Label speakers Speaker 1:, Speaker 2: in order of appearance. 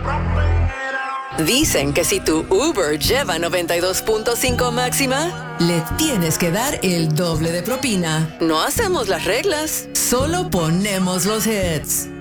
Speaker 1: Dicen que si tu Uber lleva 92.5 máxima,
Speaker 2: le tienes que dar el doble de propina.
Speaker 1: no hacemos las reglas,
Speaker 2: solo ponemos los hits.